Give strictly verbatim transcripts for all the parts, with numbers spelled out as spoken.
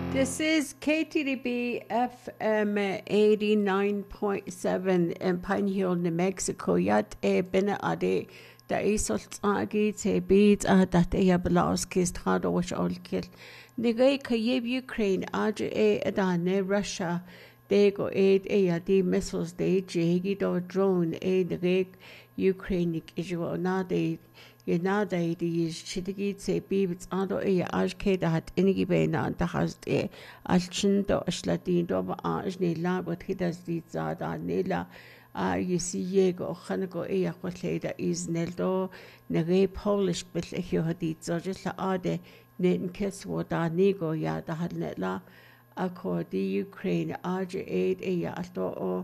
This is K T D B F M eighty-nine point seven in Pine Hill, New Mexico. Yat e bina ade da isol agi te bid a dat e ablaskis trado wish olkil. Nigay kayib Ukraine aja e adane Russia. They go aid e adi missiles de jegi do drone e nigay Ukraine ijo na de Yenada di shitigi se bibits ando e ajke da hat inigi bena da hast e alchindo ashlatindo ba ajni la but hidas di zada nela a yisi yego khango e yakhleida is neldo nege Polish bil e hadi zojla ade neten kes woda nego ya da hat netla akko di Ukraine aj aid e ya alto o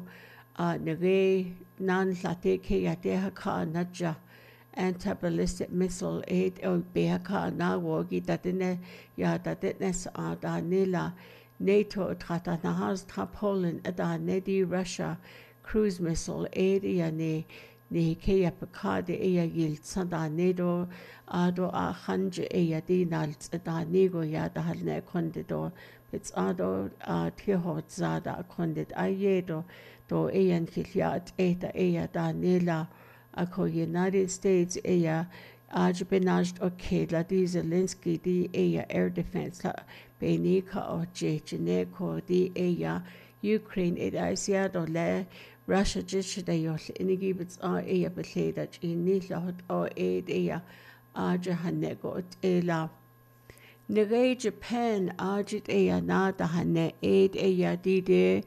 nege nan late ke ya de ka naja anti-ballistic missile aid o beaka na wogi datine ya datines a da nila NATO trata na has tra Poland da nedi Russia cruise missile aid ya ne ne ke ya pakade e ya yil sada nedo ado a khanje e ya dinal da nego ya da halne kondido bits ado a tihot zada kondid ayedo do e yan kilyat e da e ya da nila ako United States eya ajbenajt okay la di Zelensky di eya air defense la benika o jechine ko di eya Ukraine it asia do le Russia jish da yo inigi bits a eya betleda chini la hot o aid eya aja hanego ela nege Japan ajit eya na da hane aid eya di de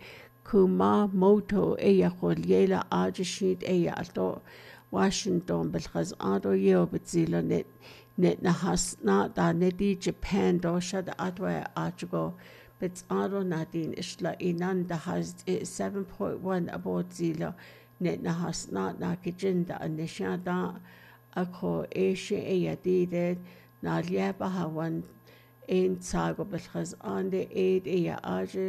Kumamoto eya kholyela ajishit eya to Washington بالخز آدو یو بتزیلو نت نت نهاس نا دا ندی Japan دو شد آدوه آجگو بتز آدو نادین اشلا اینان دا هزد seven point one ابود زیلو نت نهاس نا نا کجن دا نشان دا اکو ایشی ایدیده نالیا بهوان این ساگو بالخز آن ده اید ای آج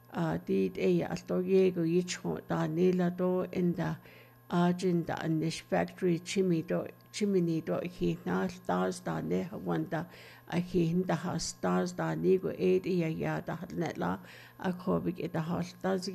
دید ای التو یگو یچو دا نیلا دو اندا agenda and this factory chimney do chimney do he na stars da ne wanda a he in the stars da ni go eight ya ya da netla a ko big it the house